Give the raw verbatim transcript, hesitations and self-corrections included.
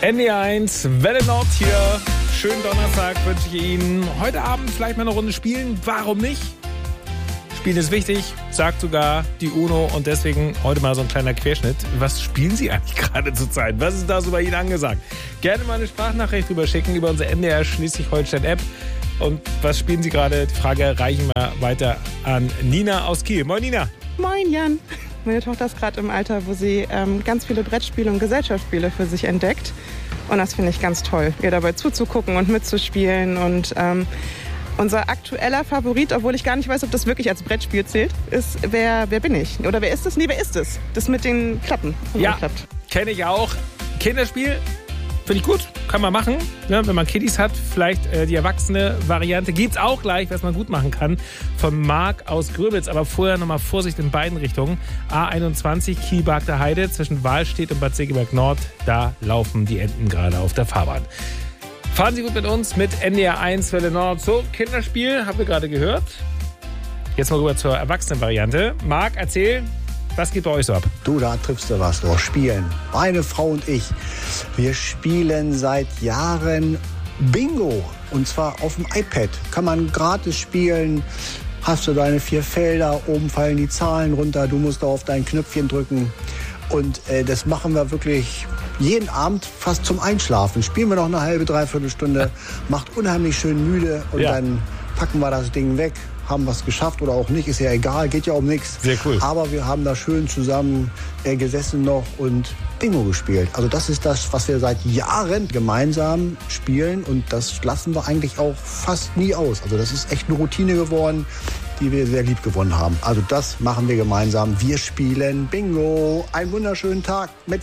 N D R eins, Welle Nord hier. Schönen Donnerstag wünsche ich Ihnen. Heute Abend vielleicht mal eine Runde spielen. Warum nicht? Spielen ist wichtig, sagt sogar die UNO. Und deswegen heute mal so ein kleiner Querschnitt. Was spielen Sie eigentlich gerade zur Zeit? Was ist da so bei Ihnen angesagt? Gerne mal eine Sprachnachricht drüber schicken über unsere N D R Schleswig-Holstein-App. Und was spielen Sie gerade? Die Frage reichen wir weiter an Nina aus Kiel. Moin Nina. Moin Jan. Meine Tochter ist gerade im Alter, wo sie ähm, ganz viele Brettspiele und Gesellschaftsspiele für sich entdeckt. Und das finde ich ganz toll, ihr dabei zuzugucken und mitzuspielen. Und ähm, unser aktueller Favorit, obwohl ich gar nicht weiß, ob das wirklich als Brettspiel zählt, ist Wer, wer bin ich? Oder wer ist es? Nee, wer ist es? Das mit den Klappen. Ja, kenne ich auch. Kinderspiel, finde ich gut, kann man machen. Ja, wenn man Kiddies hat, vielleicht äh, die erwachsene Variante. Gibt's auch gleich, was man gut machen kann. Von Marc aus Gröbitz. Aber vorher nochmal Vorsicht in beiden Richtungen. A einundzwanzig, Kiel-Barkter Heide, zwischen Wahlstedt und Bad Segeberg Nord. Da laufen die Enten gerade auf der Fahrbahn. Fahren Sie gut mit uns mit N D R eins Welle Nord. So, Kinderspiel, haben wir gerade gehört. Jetzt mal rüber zur erwachsenen Variante. Marc, erzähl, was geht bei euch so ab? Du, da triffst du was, doch. Spielen. Meine Frau und ich, wir spielen seit Jahren Bingo. Und zwar auf dem iPad. Kann man gratis spielen. Hast du deine vier Felder, oben fallen die Zahlen runter. Du musst da auf dein Knöpfchen drücken. Und äh, das machen wir wirklich jeden Abend fast zum Einschlafen. Spielen wir noch eine halbe, dreiviertel Stunde. Macht unheimlich schön müde. Und ja. Dann packen wir das Ding weg. Haben was geschafft oder auch nicht, ist ja egal, geht ja um nichts. Sehr cool. Aber wir haben da schön zusammen äh, gesessen noch und Bingo gespielt. Also das ist das, was wir seit Jahren gemeinsam spielen und das lassen wir eigentlich auch fast nie aus. Also das ist echt eine Routine geworden, die wir sehr lieb gewonnen haben. Also das machen wir gemeinsam. Wir spielen Bingo. Einen wunderschönen Tag mit